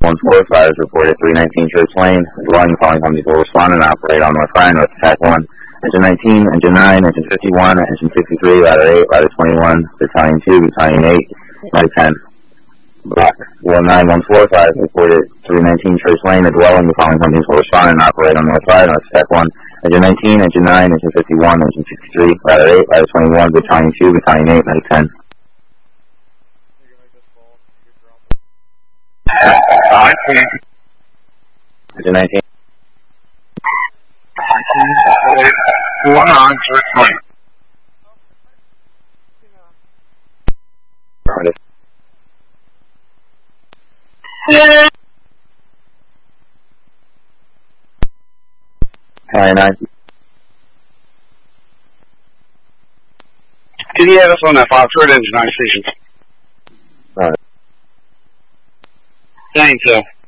914, fires reported 319 Church Lane. Dwelling following companies will respond and operate on North Ryan, North Attack 1. Engine 19, Engine 9, Engine 51, Engine 53, Ladder 8, Ladder 21, Battalion 2, Battalion 8, Ladder 10. Block 914, fires reported 319 Church Lane. The dwelling following companies will respond and operate on North Ryan, North Attack 1. Engine 19, Engine 9, Engine 51, Engine 53, Ladder 8, Ladder 21, Battalion 2, Battalion 8, Ladder 10. Engine 19. One on Church Lane. Battalion 9. Can you have us on that Foxford Engine 9 station? Alright. Thanks,